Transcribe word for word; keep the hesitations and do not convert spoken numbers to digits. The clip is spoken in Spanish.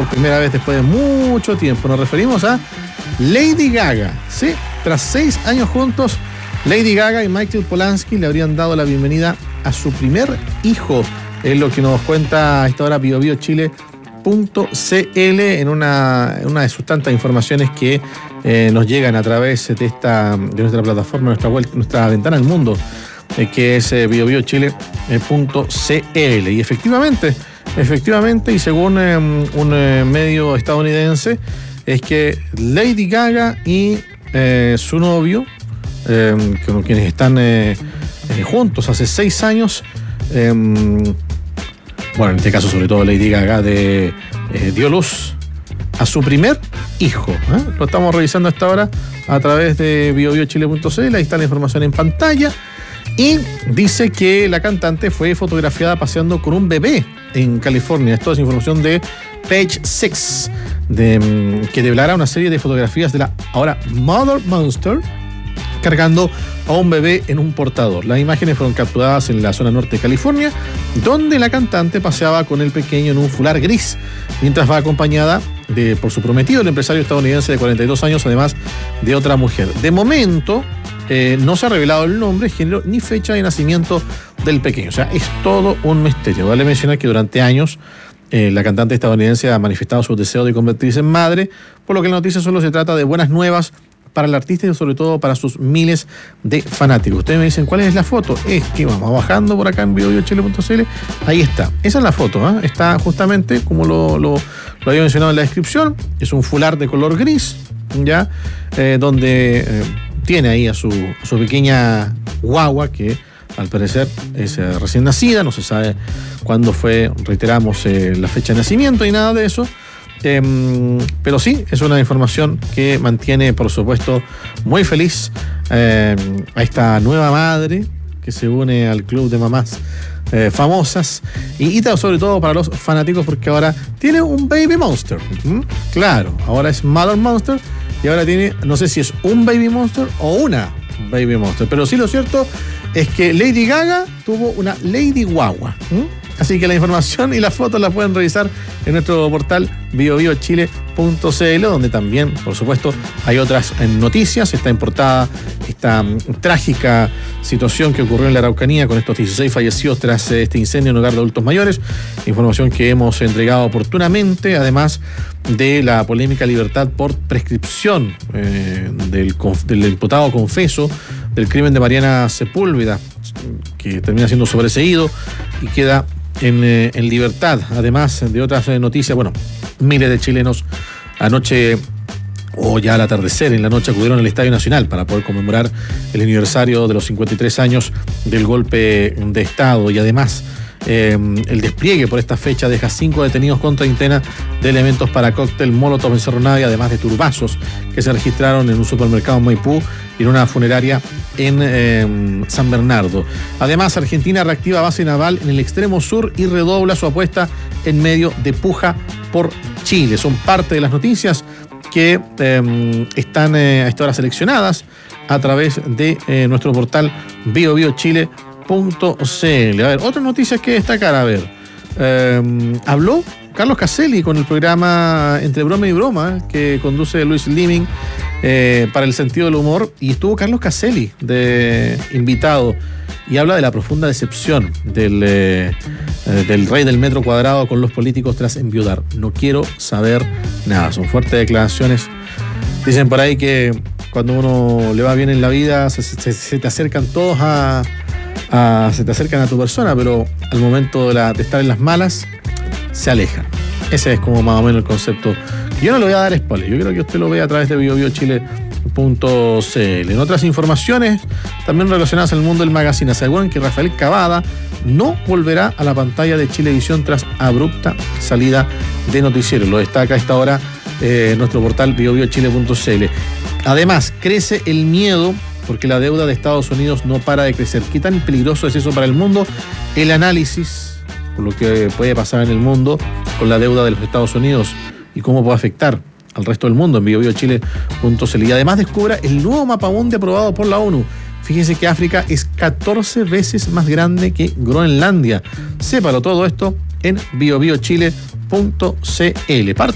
por primera vez después de mucho tiempo. Nos referimos a Lady Gaga. Sí, tras seis años juntos, Lady Gaga y Michael Polanski le habrían dado la bienvenida a su primer hijo. Es lo que nos cuenta a esta hora bio bio chile punto c l en una, una de sus tantas informaciones que eh, nos llegan a través de esta de nuestra plataforma, nuestra web, nuestra ventana al mundo, eh, que es eh, bio bio chile punto c l. Y efectivamente, efectivamente, y según eh, un eh, medio estadounidense, es que Lady Gaga y eh, su novio, eh, con quienes están eh, eh, juntos hace seis años, eh, bueno, en este caso sobre todo Lady Gaga, de, eh, dio luz a su primer hijo. ¿eh? Lo estamos revisando a esta hora a través de bio bio chile punto c l, ahí está la información en pantalla, y dice que la cantante fue fotografiada paseando con un bebé en California. Esto es información de Page Six, de, que develará una serie de fotografías de la ahora Mother Monster cargando a un bebé en un portador. Las imágenes fueron capturadas en la zona norte de California, donde la cantante paseaba con el pequeño en un fular gris, mientras va acompañada de, por su prometido, el empresario estadounidense de cuarenta y dos años, además de otra mujer. De momento, eh, no se ha revelado el nombre, género ni fecha de nacimiento del pequeño. O sea, es todo un misterio. Vale mencionar que durante años eh, la cantante estadounidense ha manifestado su deseo de convertirse en madre, por lo que la noticia solo se trata de buenas nuevas para el artista y sobre todo para sus miles de fanáticos. Ustedes me dicen, ¿cuál es la foto? Es que vamos bajando por acá en bio bio chile punto c l. Ahí está. Esa es la foto. ¿eh? Está justamente como lo, lo, lo había mencionado en la descripción. Es un fular de color gris, ya, eh, donde eh, tiene ahí a su, a su pequeña guagua, que al parecer es eh, recién nacida. No se sabe cuándo fue, reiteramos, eh, la fecha de nacimiento y nada de eso. Eh, pero sí, es una información que mantiene, por supuesto, muy feliz eh, a esta nueva madre que se une al club de mamás eh, famosas, y, y sobre todo para los fanáticos, porque ahora tiene un baby monster. ¿Mm? Claro, ahora es Mother Monster y ahora tiene, no sé si es un baby monster o una baby monster, pero sí lo cierto es que Lady Gaga tuvo una Lady Guagua. ¿Mm? Así que la información y las fotos las pueden revisar en nuestro portal bio bio chile punto c l, donde también, por supuesto, hay otras noticias. Está en portada esta um, trágica situación que ocurrió en la Araucanía con estos dieciséis fallecidos tras eh, este incendio en un hogar de adultos mayores. Información que hemos entregado oportunamente, además de la polémica libertad por prescripción eh, del, del imputado confeso del crimen de Mariana Sepúlveda, que termina siendo sobreseído y queda En, eh, en libertad, además de otras eh, noticias. Bueno, miles de chilenos anoche, o ya al atardecer, en la noche, acudieron al Estadio Nacional para poder conmemorar el aniversario de los cincuenta y tres años del golpe de Estado, y además eh, el despliegue por esta fecha deja cinco detenidos con treintena de elementos para cóctel molotov encerronada, y además de turbazos que se registraron en un supermercado en Maipú y en una funeraria en eh, San Bernardo. Además, Argentina reactiva base naval en el extremo sur y redobla su apuesta en medio de puja por Chile. Son parte de las noticias que eh, están eh, a esta hora seleccionadas a través de eh, nuestro portal bio bio chile punto c l. A ver, otras noticias que destacar. A ver, eh, habló Carlos Caselli con el programa Entre Broma y Broma que conduce Luis Liming eh, para el sentido del humor, y estuvo Carlos Caselli de invitado y habla de la profunda decepción del, eh, del rey del metro cuadrado con los políticos tras enviudar. No quiero saber nada. Son fuertes declaraciones. Dicen por ahí que cuando uno le va bien en la vida se, se, se te acercan todos a, a se te acercan a tu persona, pero al momento de, la, de estar en las malas se alejan. Ese es como más o menos el concepto. Yo no le voy a dar spoiler, yo quiero que usted lo vea a través de bio bio chile punto c l. En otras informaciones también relacionadas al mundo del magazine, aseguran que Rafael Cavada no volverá a la pantalla de Chilevisión tras abrupta salida de noticiero. Lo destaca a esta hora eh, nuestro portal bio bio chile punto c l. Además, crece el miedo porque la deuda de Estados Unidos no para de crecer. ¿Qué tan peligroso es eso para el mundo? El análisis por lo que puede pasar en el mundo con la deuda de los Estados Unidos y cómo puede afectar al resto del mundo en bio bio chile punto c l. Y además descubra el nuevo mapamundi aprobado por la ONU. Fíjense que África es catorce veces más grande que Groenlandia. Sépalo todo esto en bio bio chile punto c l.